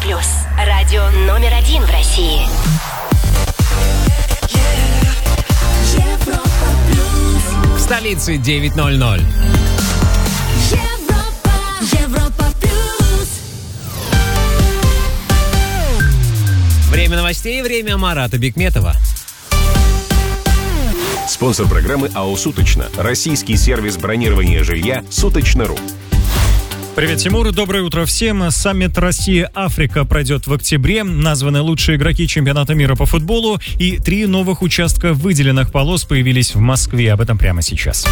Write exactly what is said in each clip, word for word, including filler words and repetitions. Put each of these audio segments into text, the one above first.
плюс. Радио номер один в России. Европа плюс. В столице девять ноль ноль. Европа, Европа плюс. Время новостей, время Марата Бикметова. Спонсор программы АО «Суточно». Российский сервис бронирования жилья «Суточно.ру». Привет, Тимур. Доброе утро всем. Саммит Россия-Африка пройдет в октябре. Названы лучшие игроки чемпионата мира по футболу. И три новых участка выделенных полос появились в Москве. Об этом прямо сейчас.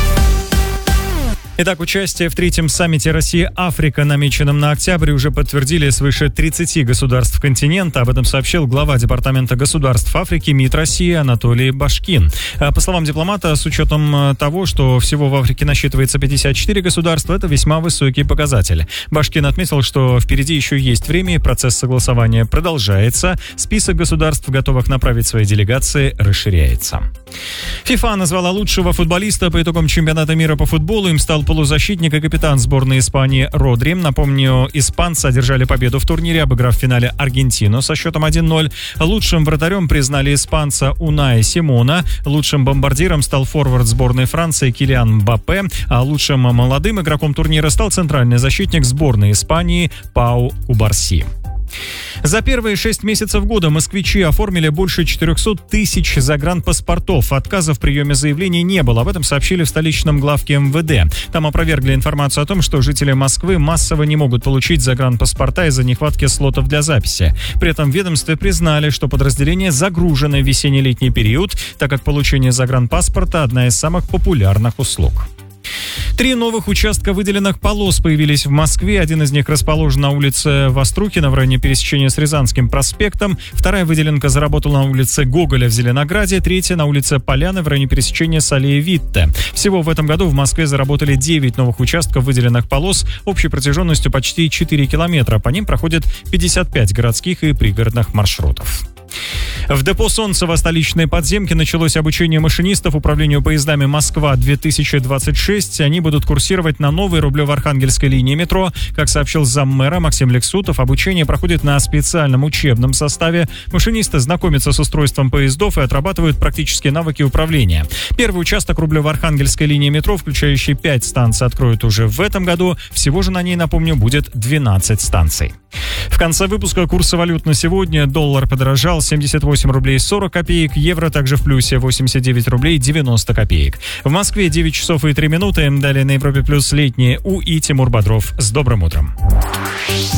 Итак, участие в третьем саммите Россия-Африка, намеченном на октябрь, уже подтвердили свыше тридцати государств континента. Об этом сообщил глава Департамента государств Африки МИД России Анатолий Башкин. По словам дипломата, с учетом того, что всего в Африке насчитывается пятьдесят четыре государства, это весьма высокий показатель. Башкин отметил, что впереди еще есть время, и процесс согласования продолжается. Список государств, готовых направить свои делегации, расширяется. ФИФА назвала лучшего футболиста по итогам чемпионата мира по футболу. Им стал полузащитник и капитан сборной Испании Родри. Напомню, испанцы одержали победу в турнире, обыграв в финале Аргентину со счетом один ноль. Лучшим вратарем признали испанца Уная Симона. Лучшим бомбардиром стал форвард сборной Франции Килиан Мбаппе. А лучшим молодым игроком турнира стал центральный защитник сборной Испании Пау Кубарси. За первые шесть месяцев года москвичи оформили больше четыреста тысяч загранпаспортов. Отказа в приеме заявлений не было. Об этом сообщили в столичном главке эм вэ дэ. Там опровергли информацию о том, что жители Москвы массово не могут получить загранпаспорта из-за нехватки слотов для записи. При этом в ведомстве признали, что подразделение загружено в весенне-летний период, так как получение загранпаспорта – одна из самых популярных услуг. Три новых участка выделенных полос появились в Москве. Один из них расположен на улице Вострухина в районе пересечения с Рязанским проспектом. Вторая выделенка заработала на улице Гоголя в Зеленограде. Третья на улице Поляны в районе пересечения с аллеей Витте. Всего в этом году в Москве заработали девять новых участков выделенных полос общей протяженностью почти четыре километра. По ним проходят пятьдесят пять городских и пригородных маршрутов. В депо Солнцево столичной подземки началось обучение машинистов управлению поездами «Москва-две тысячи двадцать шесть». Они будут курсировать на новой Рублево-Архангельской линии метро. Как сообщил заммэра Максим Лексутов, обучение проходит на специальном учебном составе. Машинисты знакомятся с устройством поездов и отрабатывают практические навыки управления. Первый участок Рублево-Архангельской линии метро, включающий пять станций, откроют уже в этом году. Всего же на ней, напомню, будет двенадцать станций. В конце выпуска курсы валют на сегодня. Доллар подорожал семьдесят восемь рублей сорок копеек, евро также в плюсе восемьдесят девять рублей девяносто копеек. В Москве девять часов и три минуты. Далее на Европе плюс летние У и Тимур Бодров. С добрым утром.